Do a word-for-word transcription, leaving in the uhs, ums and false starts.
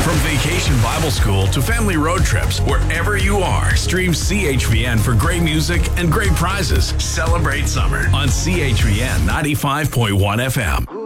From Vacation Bible School to family road trips, wherever you are, stream C H V N for great music and great prizes. Celebrate summer on C H V N ninety-five point one F M.